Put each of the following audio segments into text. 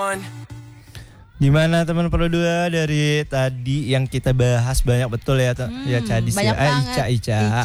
Gimana teman Pro 2 dari tadi yang kita bahas banyak betul ya ya Cadis ya. Ica.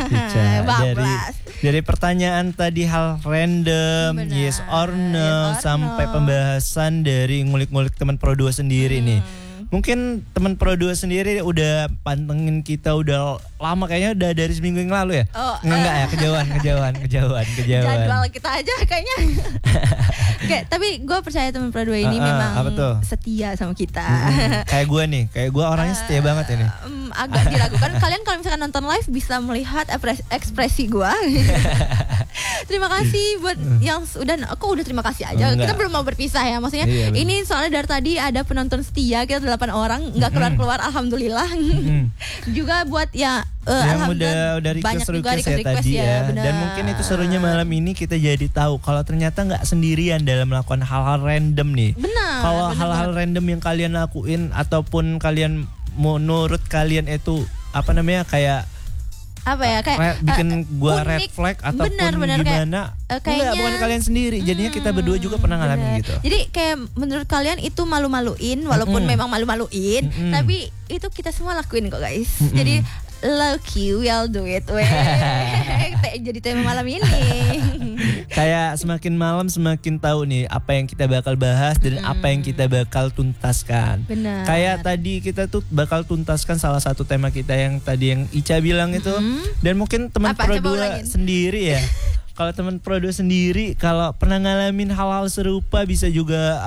Dari pertanyaan tadi hal random, yes or no, sampai pembahasan dari ngulik-ngulik teman Pro 2 sendiri nih. Mungkin teman Pro 2 sendiri udah pantengin kita udah lama, kayaknya udah dari seminggu yang lalu ya. Enggak ya, kejauhan. Jadwal kita aja kayaknya. Oke, tapi gue percaya teman Pro 2 ini memang setia sama kita. Kayak gue orangnya setia banget ini. Agak diragukan. Kalian kalau misalkan nonton live bisa melihat ekspresi gue. Terima kasih buat yang udah terima kasih aja. Kita belum mau berpisah ya. Maksudnya ini soalnya dari tadi ada penonton setia, kita 8 orang nggak keluar alhamdulillah. Juga buat yang udah request ya tadi ya. Dan mungkin itu serunya malam ini kita jadi tahu kalau ternyata nggak sendirian dalam melakukan hal-hal random nih. Kalau hal-hal random yang kalian lakuin ataupun kalian menurut kalian itu kayak bikin gua red flag ataupun gimana? Kayaknya bukan kalian sendiri. Jadinya kita berdua juga pernah ngalamin gitu. Jadi kayak menurut kalian itu malu-maluin, walaupun memang malu-maluin, tapi itu kita semua lakuin kok guys. Jadi lucky we'll do it. Jadi tema malam ini. Kayak semakin malam semakin tahu nih apa yang kita bakal bahas dan apa yang kita bakal tuntaskan. Benar. Kayak tadi kita tuh bakal tuntaskan salah satu tema kita yang tadi yang Ica bilang itu. Dan mungkin teman Pro 2 sendiri ya. Kalau teman Pro 2 sendiri kalau pernah ngalamin hal-hal serupa bisa juga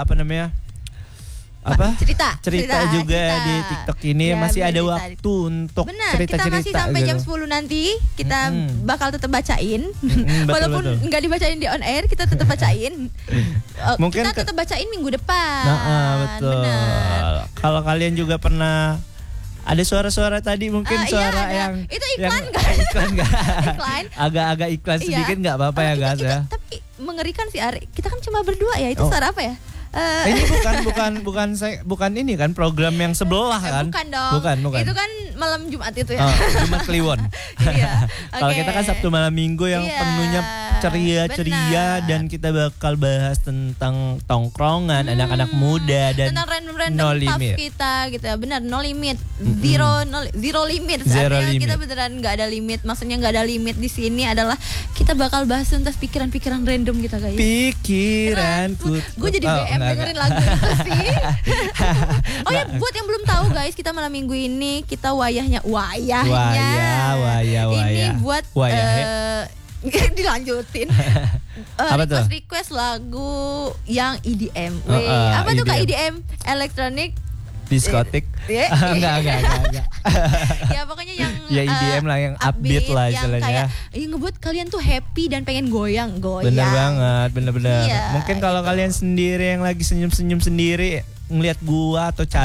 cerita juga di TikTok ini ya, masih ada waktu untuk cerita-cerita. Kita masih sampai jam 10 nanti kita bakal tetap bacain. Walaupun nggak dibacain di on air, kita tetap bacain. Mungkin kita tetap bacain minggu depan. Betul. Kalau kalian juga pernah ada suara-suara tadi mungkin suara yang itu iklan nggak? Iklan. Agak-agak iklan sedikit nggak apa-apa ya guys ya. Tapi mengerikan sih Ari. Kita kan cuma berdua ya. Itu suara apa ya? Ini bukan ini kan program yang sebelah kan? Bukan dong. Bukan. Itu kan malam Jumat itu ya. Jumat Kliwon. Iya. Kalau kita kan Sabtu malam Minggu yang penuhnya ceria dan kita bakal bahas tentang tongkrongan anak-anak muda dan tentang random stuff kita gitu ya. Benar, no limit. Zero limit. Kita beneran nggak ada limit. Maksudnya nggak ada limit di sini adalah kita bakal bahas tentang pikiran-pikiran random kita guys. Pikiranku. Gue jadi BM dengerin lagu itu sih. Oh ya, buat yang belum tahu guys, kita malam Minggu ini kita wayahnya. Ini buat dilanjutin. Request lagu yang EDM. Apa tuh Kak EDM? Electronic diskotik. Enggak. Ya pokoknya yang EDM lah, yang upbeat lah istilahnya. Yang ngebuat kalian tuh happy dan pengen goyang. Bener banget, bener. Mungkin kalau kalian sendiri yang lagi senyum-senyum sendiri ngelihat gua atau